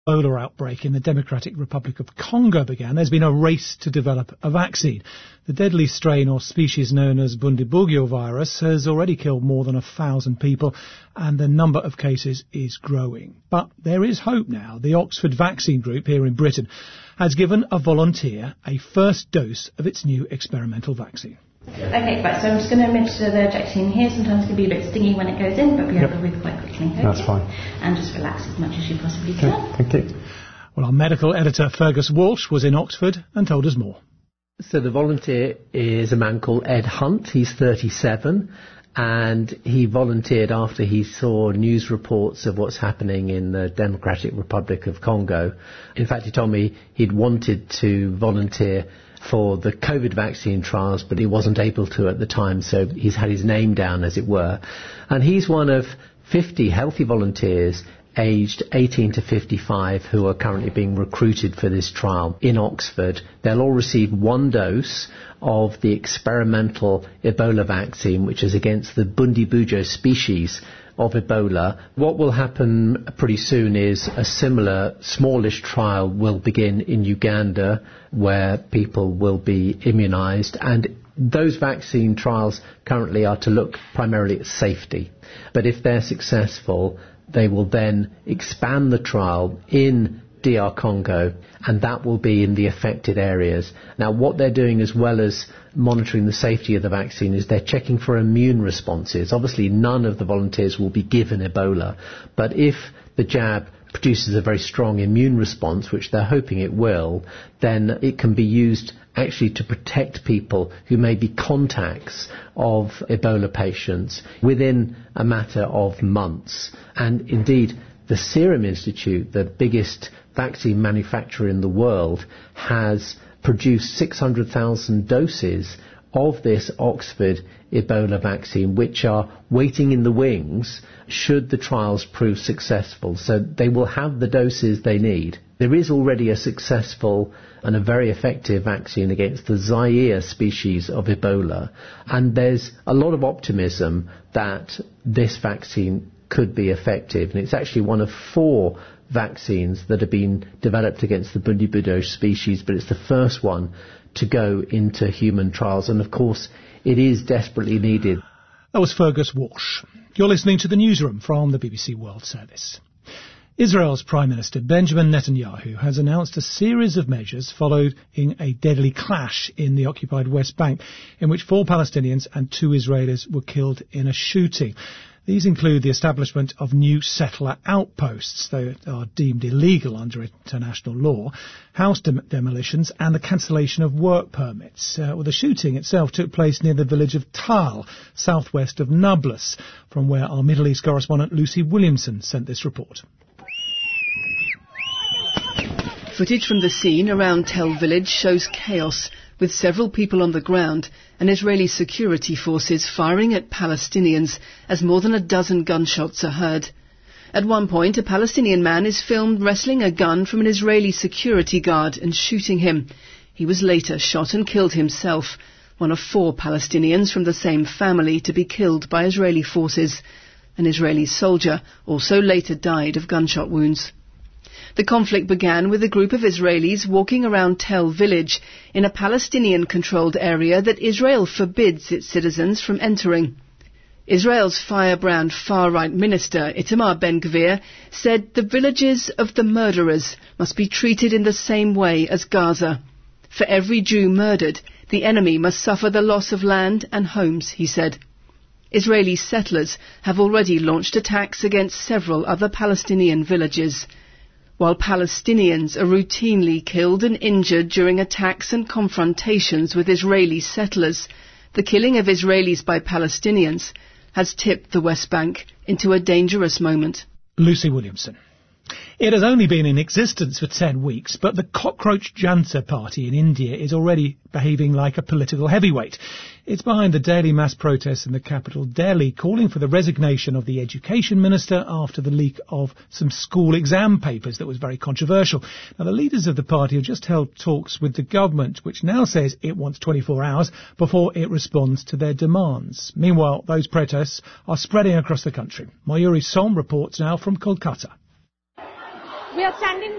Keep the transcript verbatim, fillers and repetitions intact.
Ebola outbreak in the Democratic Republic of Congo began, there's been a race to develop a vaccine. The deadly strain or species known as Bundibugyo virus has already killed more than a thousand people, and the number of cases is growing. But there is hope now. The Oxford Vaccine Group here in Britain has given a volunteer a first dose of its new experimental vaccine. Okay, right, so I'm just going to administer the vaccine here. Sometimes it can be a bit stingy when it goes in, but we have to breathe quite quickly. Okay? That's fine. And just relax as much as you possibly can. Okay, thank you. Well, our medical editor Fergus Walsh was in Oxford and told us more. So the volunteer is a man called Ed Hunt. He's thirty-seven, and he volunteered after he saw news reports of what's happening in the Democratic Republic of Congo. In fact, he told me he'd wanted to volunteer for the COVID vaccine trials, but he wasn't able to at the time, so he's had his name down, as it were. And he's one of fifty healthy volunteers aged eighteen to fifty-five who are currently being recruited for this trial in Oxford. They'll all receive one dose of the experimental Ebola vaccine, which is against the Bundibugyo species of Ebola. What will happen pretty soon is a similar smallish trial will begin in Uganda, where people will be immunised, and those vaccine trials currently are to look primarily at safety. But if they're successful, they will then expand the trial in D R Congo, and that will be in the affected areas. Now, what they're doing, as well as monitoring the safety of the vaccine, is they're checking for immune responses. Obviously, none of the volunteers will be given Ebola, but if the jab produces a very strong immune response, which they're hoping it will, then it can be used actually to protect people who may be contacts of Ebola patients within a matter of months. And indeed, the Serum Institute, the biggest vaccine manufacturer in the world, has produced six hundred thousand doses of this Oxford Ebola vaccine, which are waiting in the wings should the trials prove successful. So they will have the doses they need. There is already a successful and a very effective vaccine against the Zaire species of Ebola, and there's a lot of optimism that this vaccine could be effective, and it's actually one of four vaccines that have been developed against the Bundibugyo species, but it's the first one to go into human trials, and of course it is desperately needed. That was Fergus Walsh. You're listening to the Newsroom from the B B C World Service. Israel's Prime Minister Benjamin Netanyahu has announced a series of measures following a deadly clash in the occupied West Bank, in which four Palestinians and two Israelis were killed in a shooting. These include the establishment of new settler outposts, though are deemed illegal under international law, house dem- demolitions and the cancellation of work permits. Uh, well, the shooting itself took place near the village of Tal, southwest of Nablus, from where our Middle East correspondent Lucy Williamson sent this report. Footage from the scene around Tel village shows chaos, with several people on the ground and Israeli security forces firing at Palestinians as more than a dozen gunshots are heard. At one point, a Palestinian man is filmed wresting a gun from an Israeli security guard and shooting him. He was later shot and killed himself, one of four Palestinians from the same family to be killed by Israeli forces. An Israeli soldier also later died of gunshot wounds. The conflict began with a group of Israelis walking around Tel village in a Palestinian-controlled area that Israel forbids its citizens from entering. Israel's firebrand far-right minister, Itamar Ben-Gvir, said the villages of the murderers must be treated in the same way as Gaza. For every Jew murdered, the enemy must suffer the loss of land and homes, he said. Israeli settlers have already launched attacks against several other Palestinian villages. While Palestinians are routinely killed and injured during attacks and confrontations with Israeli settlers, the killing of Israelis by Palestinians has tipped the West Bank into a dangerous moment. Lucy Williamson. It has only been in existence for ten weeks, but the Cockroach Janata Party in India is already behaving like a political heavyweight. It's behind the daily mass protests in the capital, Delhi, calling for the resignation of the education minister after the leak of some school exam papers that was very controversial. Now, the leaders of the party have just held talks with the government, which now says it wants twenty-four hours before it responds to their demands. Meanwhile, those protests are spreading across the country. Mayuri Som reports now from Kolkata. We are standing